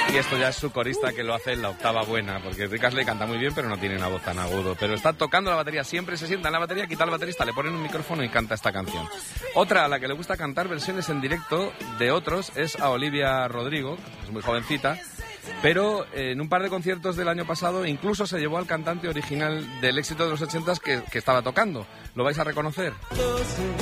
Y esto ya es su corista, que lo hace en la octava buena, porque Rick Astley canta muy bien, pero no tiene una voz tan agudo. Pero está tocando la batería, siempre se sienta en la batería, quita al baterista, le ponen un micrófono y canta esta canción. Otra a la que le gusta cantar versiones en directo de otros es a Olivia Rodrigo, que es muy jovencita, pero en un par de conciertos del año pasado incluso se llevó al cantante original del éxito de los 80s que estaba tocando. ¿Lo vais a reconocer?